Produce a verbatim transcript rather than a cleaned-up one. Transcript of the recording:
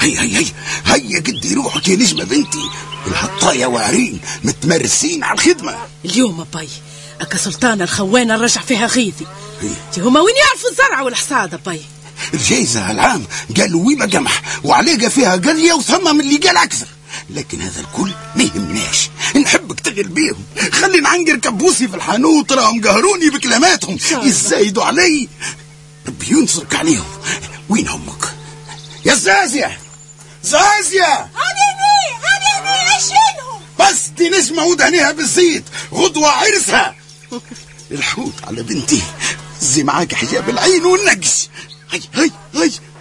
هيا هيا هيا قدي روحك يا نجمة بنتي، الهطايا واعرين متمرسين على الخدمة. اليوم باي أكا سلطانة الخوانة رجع فيها غيثي، هما وين يعرفوا الزرع والحصادة باي؟ الجايزة العام قالوا ويما قمح وعلاقة فيها قرية وثم من اللي قال أكثر، لكن هذا الكل ما يهمناش، نحبك تغل بيهم. خلي نعنقر كبوسي في الحانوت، راهم قهروني بكلماتهم يزايدوا علي، ربي ينصرك عليهم. وين امك يا زازية؟ زازية هانيني هانيني اشيلهم. بس دي نجمة ودهنيها بالزيت، غدوة عرسها. الحوت على بنتي، زي معاك حجاب العين والنقش. هاي هاي هاي